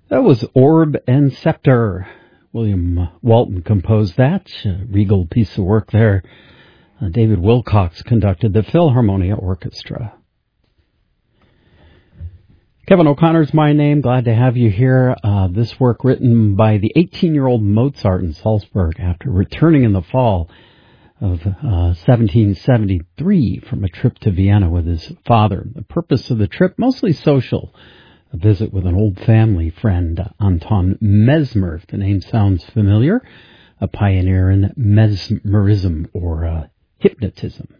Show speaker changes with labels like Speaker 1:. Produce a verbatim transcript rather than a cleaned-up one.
Speaker 1: That was Orb and Scepter. William Walton composed that. A regal piece of work there. Uh, David Wilcox conducted the Philharmonia Orchestra. Kevin O'Connor's my name. Glad to have you here. Uh, this work written by the eighteen-year-old Mozart in Salzburg after returning in the fall of uh, seventeen seventy-three from a trip to Vienna with his father. The purpose of the trip, mostly social. A visit with an old family friend, Anton Mesmer, if the name sounds familiar, a pioneer in mesmerism or uh, hypnotism.